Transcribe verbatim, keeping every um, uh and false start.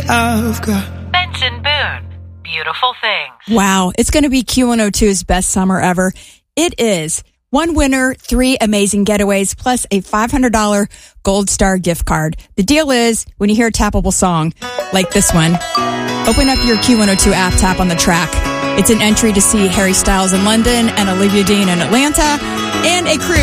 I've got. Benson Boone, Beautiful Things. Wow, it's going to be Q one oh two's best summer ever. It is. One winner, three amazing getaways, plus a five hundred dollars Gold Star gift card. The deal is, when you hear a tappable song like this one, open up your Q one oh two app, tap on the track. It's an entry to see Harry Styles in London and Olivia Dean in Atlanta, and a cruise